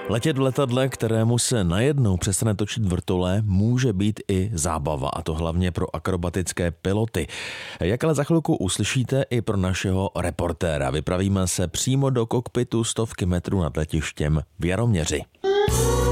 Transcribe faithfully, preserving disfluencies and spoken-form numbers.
Letět v letadle, kterému se najednou přestane točit vrtole, může být i zábava, a to hlavně pro akrobatické piloty. Jak ale za chvilku uslyšíte, i pro našeho reportéra. Vypravíme se přímo do kokpitu stovky metrů nad letištěm v Jaroměři.